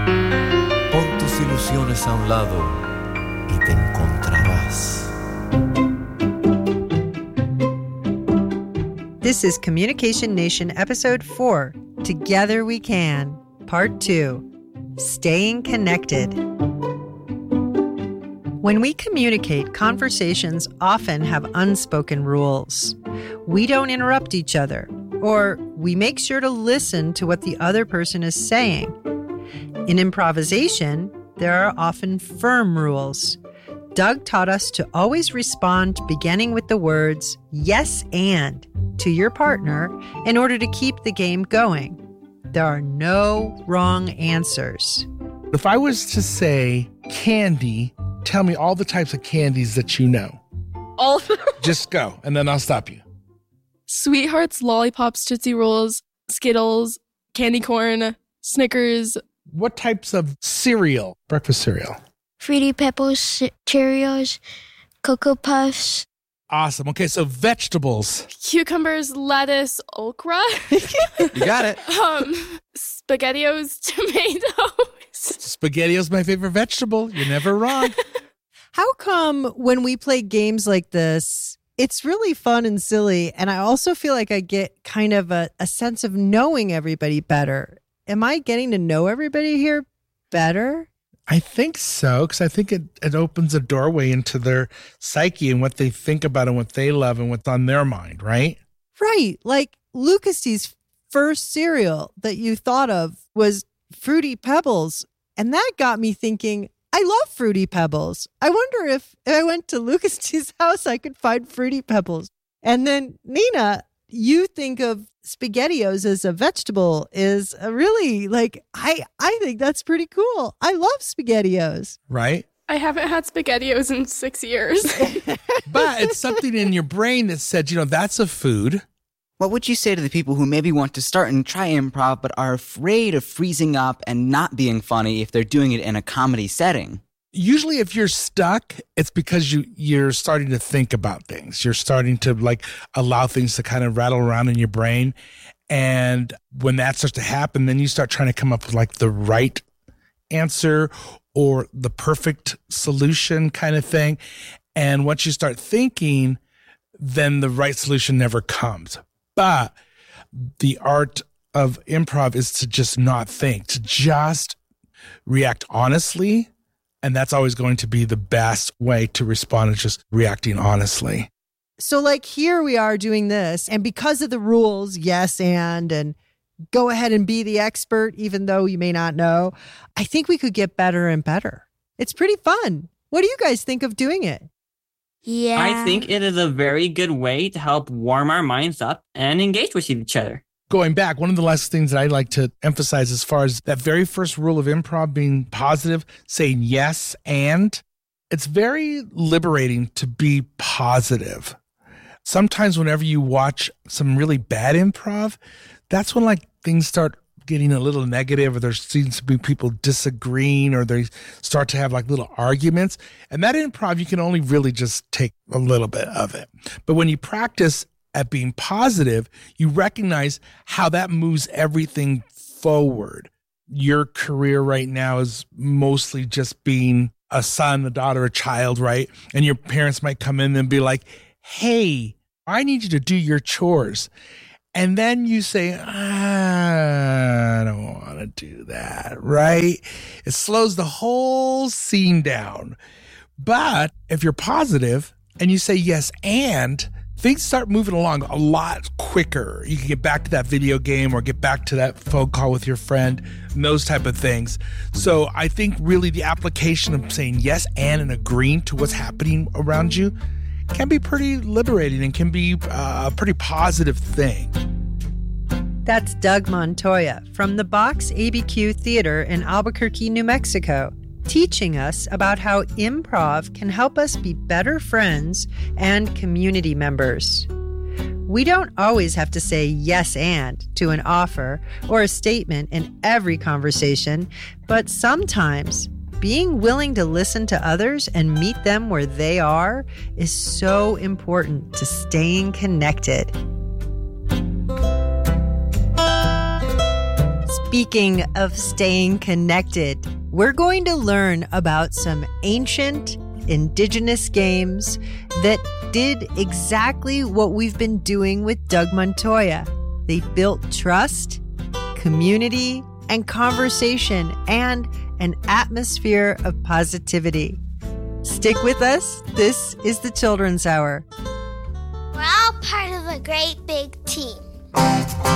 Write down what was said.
Pon tus ilusiones a un lado y te encontrarás. This is Communication Nation Episode 4, Together We Can, Part 2, Staying Connected. When we communicate, conversations often have unspoken rules. We don't interrupt each other, or we make sure to listen to what the other person is saying. In improvisation, there are often firm rules. Doug taught us to always respond beginning with the words, yes, and, to your partner in order to keep the game going. There are no wrong answers. If I was to say candy, tell me all the types of candies that you know. All Just go, and then I'll stop you. Sweethearts, lollipops, Tootsie Rolls, Skittles, candy corn, Snickers. What types of cereal, breakfast cereal? Fruity Pebbles, Cheerios, Cocoa Puffs. Awesome. Okay, so vegetables. Cucumbers, lettuce, okra. You got it. SpaghettiOs, tomatoes. SpaghettiOs my favorite vegetable. You're never wrong. How come when we play games like this, it's really fun and silly, and I also feel like I get kind of a sense of knowing everybody better? Am I getting to know everybody here better? I think so, because I think it opens a doorway into their psyche and what they think about and what they love and what's on their mind, right? Right. Like Lucas's first cereal that you thought of was Fruity Pebbles. And that got me thinking, I love Fruity Pebbles. I wonder if I went to Lucas's house, I could find Fruity Pebbles. And then Nina, you think of SpaghettiOs as a vegetable is a really like, I think that's pretty cool. I love SpaghettiOs. Right? I haven't had SpaghettiOs in 6 years. But it's something in your brain that said, that's a food. What would you say to the people who maybe want to start and try improv but are afraid of freezing up and not being funny if they're doing it in a comedy setting? Usually if you're stuck, it's because you're starting to think about things. You're starting to allow things to kind of rattle around in your brain. And when that starts to happen, then you start trying to come up with the right answer or the perfect solution kind of thing. And once you start thinking, then the right solution never comes. But the art of improv is to just not think, to just react honestly. And that's always going to be the best way to respond, is just reacting honestly. So here we are doing this, and because of the rules, yes, and go ahead and be the expert, even though you may not know, I think we could get better and better. It's pretty fun. What do you guys think of doing it? Yeah. I think it is a very good way to help warm our minds up and engage with each other. Going back, one of the last things that I like to emphasize as far as that very first rule of improv being positive, saying yes, and it's very liberating to be positive. Sometimes whenever you watch some really bad improv, that's when things start getting a little negative, or there seems to be people disagreeing, or they start to have little arguments. And that improv, you can only really just take a little bit of it. But when you practice at being positive, you recognize how that moves everything forward. Your career right now is mostly just being a son, a daughter, a child, right? And your parents might come in and be like, hey, I need you to do your chores. And then you say, I don't want to do that, right? It slows the whole scene down. But if you're positive and you say yes, and things start moving along a lot quicker. You can get back to that video game or get back to that phone call with your friend and those type of things. So I think really the application of saying yes and agreeing to what's happening around you can be pretty liberating and can be a pretty positive thing. That's Doug Montoya from the Box ABQ Theater in Albuquerque, New Mexico, teaching us about how improv can help us be better friends and community members. We don't always have to say yes and to an offer or a statement in every conversation, but sometimes being willing to listen to others and meet them where they are is so important to staying connected. Speaking of staying connected, we're going to learn about some ancient indigenous games that did exactly what we've been doing with Doug Montoya. They built trust, community, and conversation, and an atmosphere of positivity. Stick with us. This is the Children's Hour. We're all part of a great big team.